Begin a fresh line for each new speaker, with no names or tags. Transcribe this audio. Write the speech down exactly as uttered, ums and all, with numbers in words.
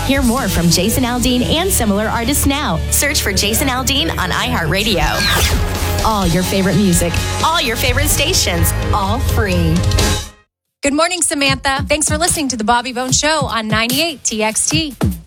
Hear more from Jason Aldean and similar artists now. Search for Jason Aldean on iHeartRadio. All your favorite music, all your favorite stations, all free.
Good morning, Samantha. Thanks for listening to the Bobby Bone Show on ninety-eight T X T.